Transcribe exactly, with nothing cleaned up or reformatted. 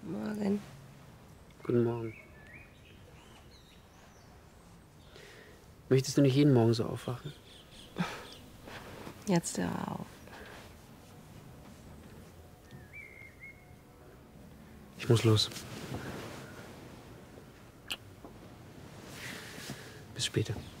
Morgen. Guten Morgen. Möchtest du nicht jeden Morgen so aufwachen? Jetzt hör auf. Ich muss los. Bis später.